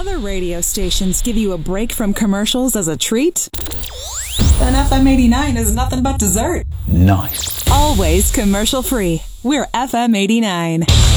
other radio stations give you a break from commercials as a treat, then FM 89 is nothing but dessert. Nice. Always commercial free. We're FM 89.